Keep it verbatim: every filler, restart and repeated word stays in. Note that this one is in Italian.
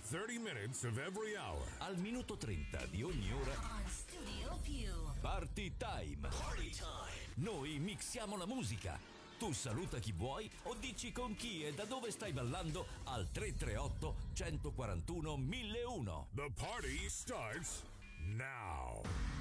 thirty minutes of every hour. Al minuto trenta di ogni ora. On Studio Più. Party time. Party time. Noi mixiamo la musica. Tu saluta chi vuoi o dici con chi e da dove stai ballando al tre tre otto, uno quattro uno, mille uno. The party starts now.